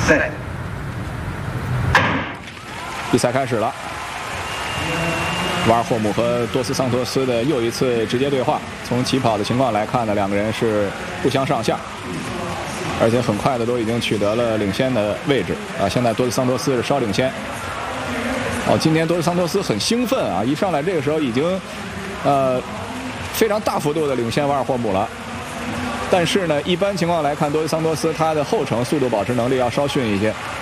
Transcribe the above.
赛。 比赛开始了，瓦尔霍姆和多斯桑托斯的又一次直接对话。从起跑的情况来看呢，两个人是不相上下，而且很快的都已经取得了领先的位置啊。现在多斯桑托斯是稍领先。今天多斯桑托斯很兴奋啊，一上来这个时候已经非常大幅度的领先瓦尔霍姆了。但是呢，一般情况来看，多斯桑托斯他的后程速度保持能力要稍逊一些。